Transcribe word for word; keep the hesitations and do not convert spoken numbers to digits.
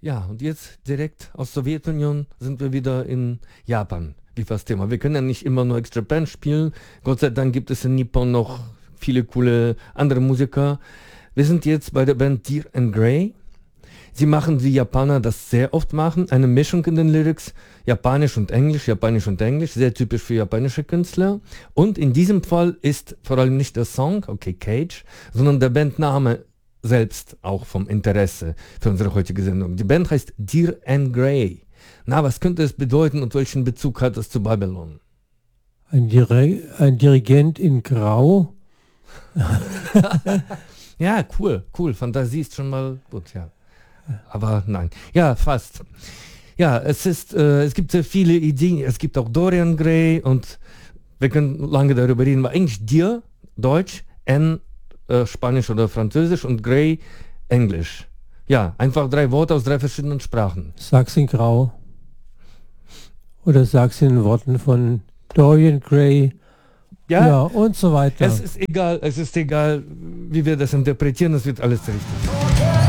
Ja, und jetzt direkt aus Sowjetunion sind wir wieder in Japan. Wie fast immer. Wir können ja nicht immer nur Extra Band spielen. Gott sei Dank gibt es in Nippon noch viele coole andere Musiker. Wir sind jetzt bei der Band Dir and Grey. Sie machen, wie Japaner das sehr oft machen, eine Mischung in den Lyrics, Japanisch und Englisch, Japanisch und Englisch, sehr typisch für japanische Künstler. Und in diesem Fall ist vor allem nicht der Song, okay, Cage, sondern der Bandname selbst auch vom Interesse für unsere heutige Sendung. Die Band heißt Dir and Grey. Na, was könnte es bedeuten und welchen Bezug hat es zu Babylon? Ein, Diri- ein Dirigent in Grau. Ja, cool, cool. Fantasie ist schon mal gut, ja. Aber nein. Ja, fast. Ja, es ist, äh, es gibt sehr viele Ideen. Es gibt auch Dorian Gray und wir können lange darüber reden, aber eigentlich Dir, Deutsch, N, äh, Spanisch oder Französisch und Grey, Englisch. Ja, einfach drei Worte aus drei verschiedenen Sprachen. Sag's in Grau. Oder sag's in Worten von Dorian Gray. Ja, Ja, und so weiter. es ist egal, es ist egal, wie wir das interpretieren, es wird alles richtig.